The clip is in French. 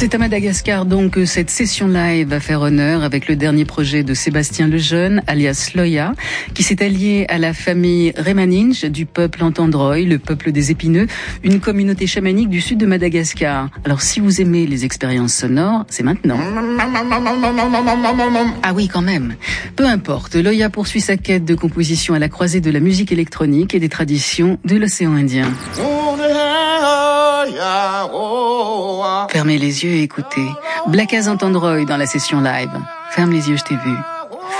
C'est à Madagascar donc que cette session live va faire honneur avec le dernier projet de Sébastien Lejeune, alias Loya, qui s'est allié à la famille Remaninj du peuple Antandroy, le peuple des épineux, une communauté chamanique du sud de Madagascar. Alors si vous aimez les expériences sonores, c'est maintenant. Ah oui, quand même. Peu importe, Loya poursuit sa quête de composition à la croisée de la musique électronique et des traditions de l'océan Indien. Fermez les yeux et écoutez. Black as Antandroy dans la session live. Ferme les yeux, je t'ai vu.